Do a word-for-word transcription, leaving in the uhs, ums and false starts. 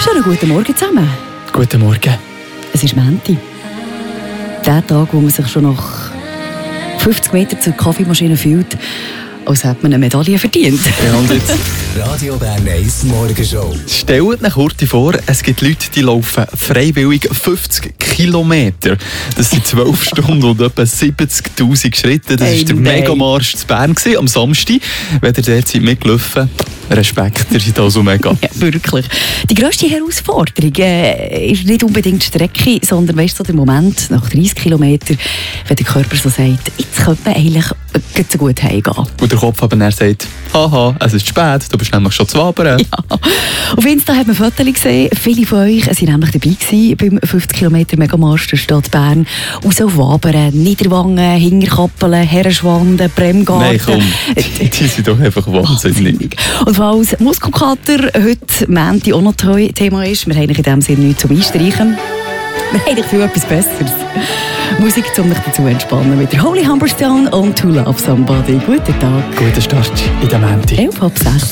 Schönen guten Morgen zusammen. Guten Morgen. Es ist Montag. Der Tag, wo man sich schon nach fünfzig Metern zur Kaffeemaschine fühlt, als hätte man eine Medaille verdient. Ja, und jetzt Radio Bern eins Morgenshow. stellt euch kurz vor, es gibt Leute, die laufen freiwillig fünfzig Kilometer. Das sind zwölf Stunden und etwa siebzigtausend Schritte. Das war Hey, der nein. Megamarsch zu Bern gewesen, am Samstag. Wenn ihr derzeit mitgelaufen, Respekt, ihr seid also mega. Ja, wirklich. Die grösste Herausforderung äh, ist nicht unbedingt die Strecke, sondern weißt du, so der Moment nach dreißig Kilometern, wenn der Körper so sagt, jetzt könnte man eigentlich äh, so gut heimgehen. Und der Kopf aber dann sagt, haha, es ist spät, du bist nämlich schon zu wabern. Ja. Auf Insta hat man Fotos gesehen. Viele von euch waren nämlich dabei gewesen beim fünfzig Kilometer Megamarsch der Stadt Bern. Aus auf Wabern, Niederwangen, Hingerkappelen, Herrenschwanden, Bremgarten. Nein, komm, die, die sind doch einfach wahnsinnig. Und falls Muskelkater heute Montag auch noch Thema ist, wir haben in dem Sinne nichts zum Einstreichen. Wir haben eigentlich viel etwas Besseres. Musik, um dich dazu entspannen mit der Holy Humberstone und To Love Somebody. Guten Tag. Guter Start in der Montag. elf ab sechs.